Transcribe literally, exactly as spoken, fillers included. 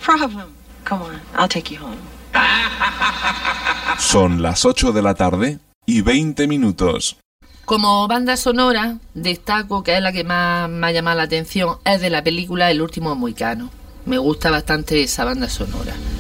problem. Come on, I'll take you home. Son las ocho de la tarde y veinte minutos. Como banda sonora, destaco que es la que más me ha llamado la atención, es de la película El último mohicano. Me gusta bastante esa banda sonora.